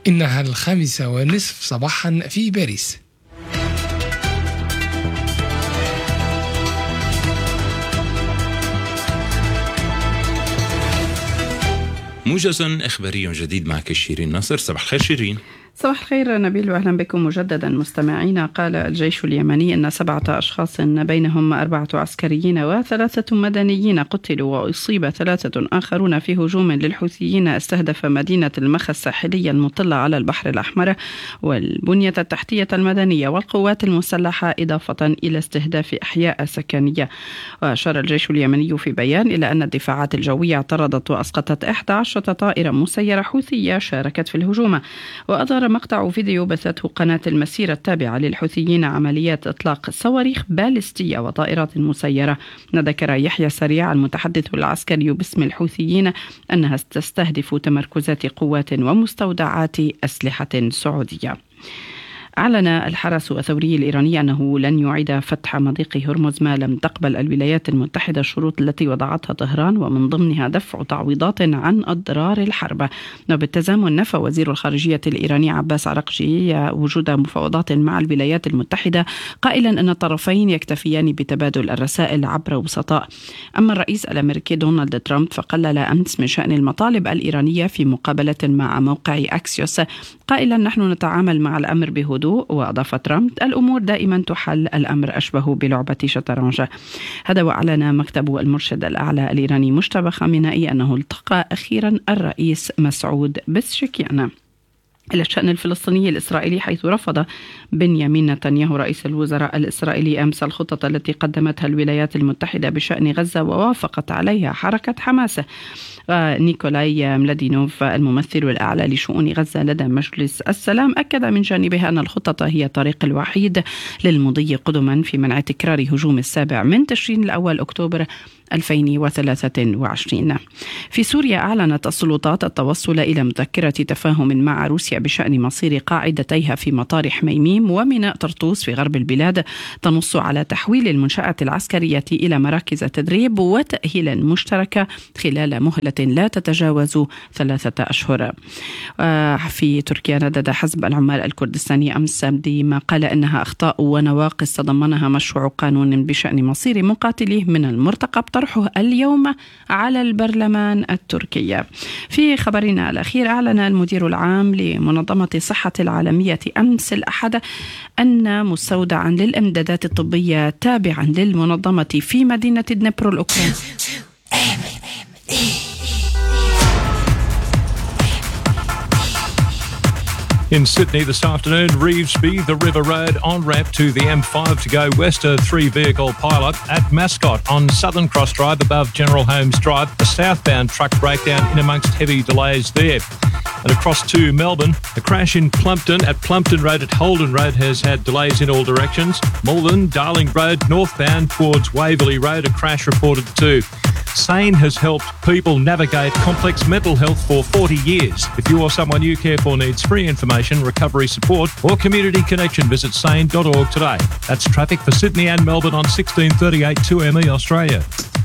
إنها 5:30 صباحا في باريس. موجز إخباري جديد معك شيرين ناصر. صباح الخير شيرين. صباح الخير نبيل، وأهلا بكم مجددا مستمعينا. قال الجيش اليمني أن 7 أشخاص بينهم 4 عسكريين و3 مدنيين قتلوا، وأصيب 3 آخرون في هجوم للحوثيين استهدف مدينة المخا الساحلية المطلة على البحر الأحمر والبنية التحتية المدنية والقوات المسلحة، إضافة إلى استهداف أحياء سكنية. وأشار الجيش اليمني في بيان إلى أن الدفاعات الجوية اعترضت وأسقطت 11 طائرة مسيرة حوثية شاركت في الهجوم. وأظهر مقطع فيديو بثته قناة المسيرة التابعة للحوثيين عمليات إطلاق صواريخ باليستية وطائرات مسيرة. ذكر يحيى سريع المتحدث العسكري باسم الحوثيين أنها تستهدف تمركزات قوات ومستودعات أسلحة سعودية. أعلن الحرس الثوري الإيراني أنه لن يعيد فتح مضيق هرمز ما لم تقبل الولايات المتحدة الشروط التي وضعتها طهران، ومن ضمنها دفع تعويضات عن أضرار الحرب. وبالتزامن نفى وزير الخارجية الإيراني عباس عراقجي وجود مفاوضات مع الولايات المتحدة، قائلا أن الطرفين يكتفيان بتبادل الرسائل عبر وسطاء. أما الرئيس الأمريكي دونالد ترامب فقلل أمس من شأن المطالب الإيرانية في مقابلة مع موقع أكسيوس، قائلا نحن نتعامل مع الأمر بهدوء. وأضاف ترامب الأمور دائما تحل، الأمر أشبه بلعبة شطرنج. هذا. وأعلن مكتب المرشد الأعلى الإيراني مجتبى خامنائي أنه التقى أخيرا الرئيس مسعود بزشكيان. إلى الشأن الفلسطيني الإسرائيلي، حيث رفض بنيامين نتنياهو رئيس الوزراء الإسرائيلي أمس الخطط التي قدمتها الولايات المتحدة بشأن غزة ووافقت عليها حركة حماس. نيكولاي ملادينوف الممثل الأعلى لشؤون غزة لدى مجلس السلام أكد من جانبه أن الخطط هي الطريق الوحيد للمضي قدما في منع تكرار هجوم 7 من تشرين الأول أكتوبر 2023. في سوريا أعلنت السلطات التوصل إلى مذكرة تفاهم مع روسيا بشأن مصير قاعدتيها في مطار حميميم وميناء طرطوس في غرب البلاد، تنص على تحويل المنشآت العسكرية إلى مراكز تدريب وتأهيل مشتركة خلال مهلة لا تتجاوز 3 أشهر. في تركيا ندد حزب العمال الكردستاني أمس بما قال إنها أخطاء ونواقص تضمنها مشروع قانون بشأن مصير مقاتليه من المرتقب طرحه اليوم على البرلمان التركي. في خبرنا الأخير، أعلن المدير العام لمنظمة الصحة العالمية أمس الأحد أن مستودعا للإمدادات الطبية تابعا للمنظمة في مدينة دنيبرو الأوكرانية In Sydney this afternoon, Revesby, the River Road on-ramp to the M5 to go west of 3-vehicle pilot. At Mascot on Southern Cross Drive above General Holmes Drive, a southbound truck breakdown in amongst heavy delays there. And across to Melbourne, a crash in Plumpton at Plumpton Road at Holden Road has had delays in all directions. Malvern, Darling Road, northbound towards Waverley Road, a crash reported too. SANE has helped people navigate complex mental health for 40 years. If you or someone you care for needs free information, recovery support or community connection, visit sane.org today. That's traffic for Sydney and Melbourne on 1638 2ME Australia.